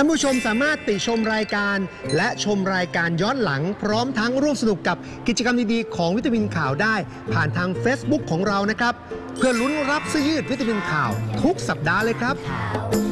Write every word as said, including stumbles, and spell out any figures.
านผู้ชมสามารถติชมรายการและชมรายการย้อนหลังพร้อมทั้งร่วมสนุกกับกิจกรรมดีๆของวิตามินข่าวได้ผ่านทาง Facebook ของเรานะครับเพื่อลุ้นรับเสื้อยืดวิตามินข่าวทุกสัปดาห์เลยครับ